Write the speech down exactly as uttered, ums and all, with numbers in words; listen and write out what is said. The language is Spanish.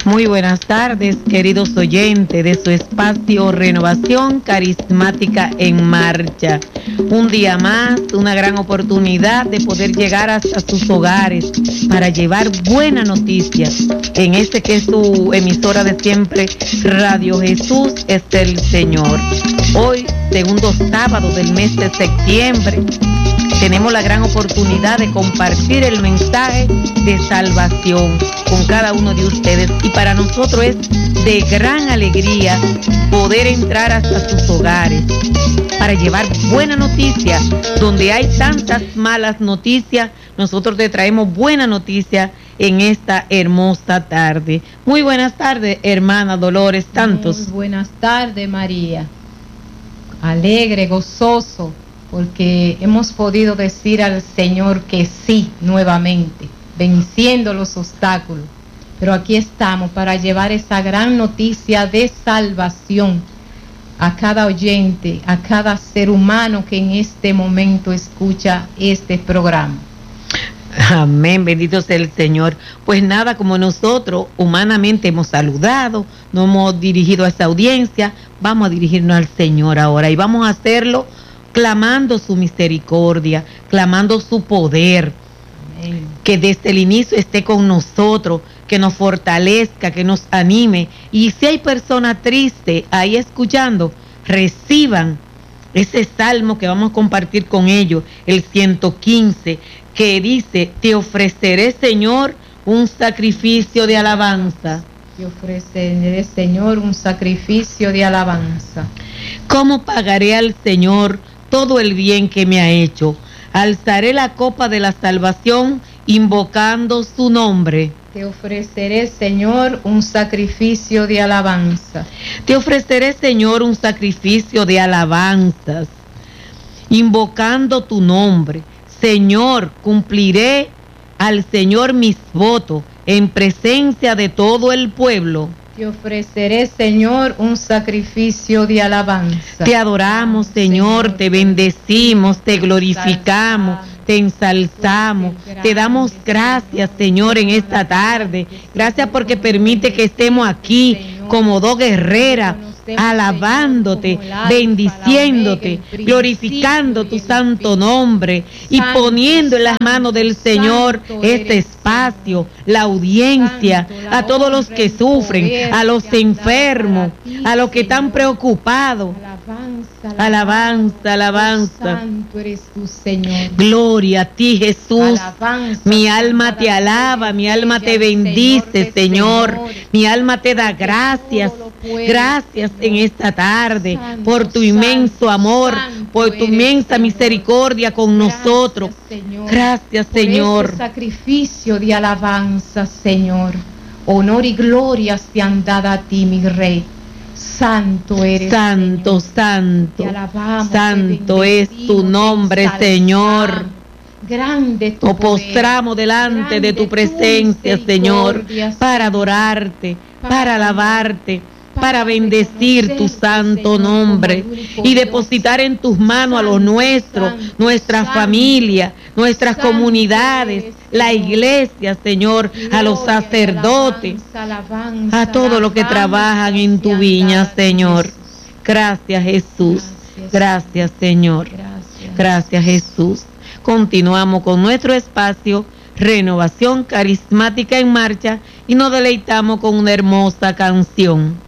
Muy buenas tardes, queridos oyentes de su espacio Renovación Carismática en Marcha. Un día más, una gran oportunidad de poder llegar hasta sus hogares para llevar buena noticia en este que es su emisora de siempre, Radio Jesús es el Señor. Hoy, segundo sábado del mes de septiembre, tenemos la gran oportunidad de compartir el mensaje de salvación con cada uno de ustedes, y para nosotros es de gran alegría poder entrar hasta sus hogares para llevar buena noticia. Donde hay tantas malas noticias, nosotros te traemos buena noticia en esta hermosa tarde. Muy buenas tardes, hermana Dolores Santos. Muy buenas tardes, María. Alegre, gozoso, porque hemos podido decir al Señor que sí nuevamente, venciendo los obstáculos. Pero aquí estamos para llevar esa gran noticia de salvación a cada oyente, a cada ser humano que en este momento escucha este programa. Amén, bendito sea el Señor. Pues nada, como nosotros humanamente hemos saludado, nos hemos dirigido a esta audiencia, vamos a dirigirnos al Señor ahora y vamos a hacerlo clamando su misericordia, clamando su poder. Amén. Que desde el inicio esté con nosotros, que nos fortalezca, que nos anime. Y si hay personas tristes ahí escuchando, reciban ese salmo que vamos a compartir con ellos, el ciento quince, que dice: te ofreceré, Señor, un sacrificio de alabanza. Te ofreceré, Señor, un sacrificio de alabanza. ¿Cómo pagaré al Señor todo el bien que me ha hecho? Alzaré la copa de la salvación invocando su nombre. Te ofreceré, Señor, un sacrificio de alabanza. Te ofreceré, Señor, un sacrificio de alabanzas, invocando tu nombre. Señor, cumpliré al Señor mis votos en presencia de todo el pueblo. Te ofreceré, Señor, un sacrificio de alabanza. Te adoramos, Señor, Señor, te bendecimos, te glorificamos, te ensalzamos, te damos gracias, Señor, en esta tarde. Gracias porque permite que estemos aquí como dos guerreras, alabándote, bendiciéndote, glorificando tu santo nombre y poniendo en las manos del Señor este espacio, la audiencia, a todos los que sufren, a los enfermos, a los que están preocupados. Alabanza, alabanza. Santo eres tú, Señor. Gloria a ti, Jesús. Alabanza, mi alma te alaba, mi alma te bendice, Señor. Mi alma te da gracias. Gracias en esta tarde por tu inmenso amor, por tu inmensa misericordia con nosotros. Gracias, Señor. Por este sacrificio de alabanza, Señor. Honor y gloria sean dadas a ti, mi Rey. Santo eres, Santo, Señor. Santo, te alabamos, Santo te es tu nombre, Señor. Grande tu Nos postramos delante de tu presencia, Señor, para adorarte, para alabarte, para bendecir tu santo nombre y depositar en tus manos a los nuestros, nuestra familia, nuestras comunidades, la iglesia, Señor, a los sacerdotes, a todos los que trabajan en tu viña, Señor. Gracias, Jesús. Gracias, Señor. Gracias, Jesús. Continuamos con nuestro espacio Renovación Carismática en Marcha y nos deleitamos con una hermosa canción.